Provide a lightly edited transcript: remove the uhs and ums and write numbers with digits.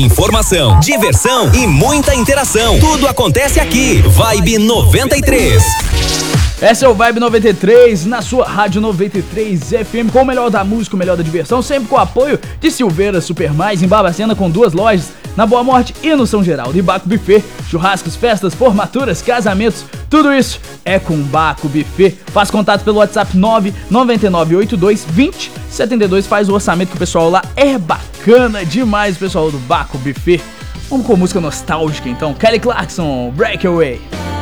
Informação, diversão e muita interação. Tudo acontece aqui. Vibe 93. Essa é o Vibe 93, na sua Rádio 93 FM, com o melhor da música, o melhor da diversão, sempre com o apoio de Silveira Supermais, em Barbacena, com 2 lojas, na Boa Morte e no São Geraldo. E Baco Buffet, churrascos, festas, formaturas, casamentos, tudo isso é com Baco Buffet. Faz contato pelo WhatsApp 999822072, faz o orçamento que o pessoal lá é bacana demais, o pessoal do Baco Buffet. Vamos com música nostálgica então, Kelly Clarkson, Breakaway.